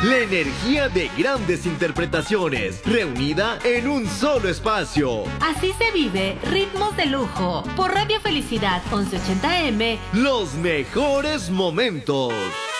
La energía de grandes interpretaciones, reunida en un solo espacio. Así se vive Ritmos de Lujo por Radio Felicidad 1180M. Los mejores momentos.